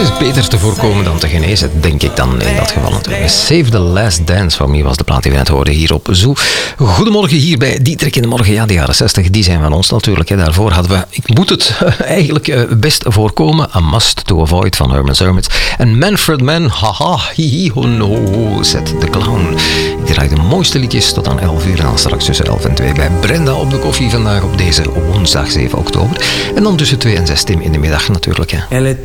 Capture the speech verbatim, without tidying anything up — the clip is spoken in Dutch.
is beter te voorkomen dan te genezen, denk ik dan in dat geval natuurlijk. Save the Last Dance van mij was de plaat die we net hoorden hier op Zoo. Goedemorgen hier bij Dietrich in de Morgen. Ja, de jaren zestig, die zijn van ons natuurlijk. Hè. Daarvoor hadden we, ik moet het eigenlijk best voorkomen, A Must to Avoid van Herman's Hermits. En Manfred Mann, haha, hihi, ho no, zet de clown. Ik draai de mooiste liedjes tot aan elf uur en dan straks tussen elf en twee bij Brenda op de koffie vandaag op deze woensdag zeven oktober. En dan tussen twee en zes Tim in de middag natuurlijk. Hè.